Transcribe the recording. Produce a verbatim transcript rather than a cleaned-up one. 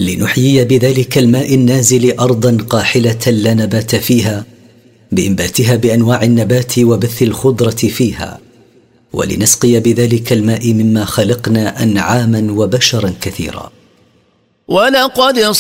لنحيي بذلك الماء النازل أرضا قاحلة لا نبات فيها بإنباتها بأنواع النبات وبث الخضرة فيها، ولنسقي بذلك الماء مما خلقنا أنعاما وبشرا كثيرا. ولقد